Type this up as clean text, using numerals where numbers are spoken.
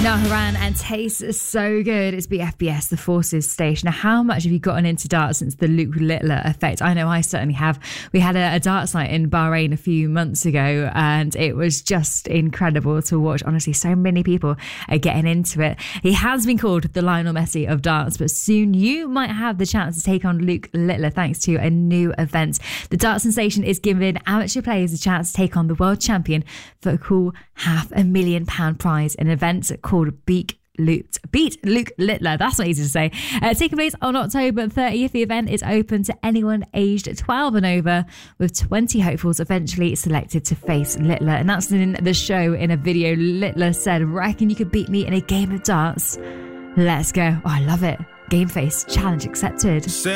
Now Haran and Taste is so good. It's BFBS, the Forces station. Now, how much have you gotten into darts since the Luke Littler effect? I know I certainly have. We had a darts night in Bahrain a few months ago, and it was just incredible to watch. Honestly, so many people are getting into it. He has been called the Lionel Messi of darts, but soon you might have the chance to take on Luke Littler thanks to a new event. The Darts Sensation is giving amateur players a chance to take on the world champion for a cool £500,000 prize, an event called Beat Luke Littler. That's not easy to say. Taking place on October 30th, the event is open to anyone aged 12 and over, with 20 hopefuls eventually selected to face Littler. Announcing the show in a video, Littler said, "Reckon you could beat me in a game of darts? Let's go." Oh, I love it. Game face challenge accepted.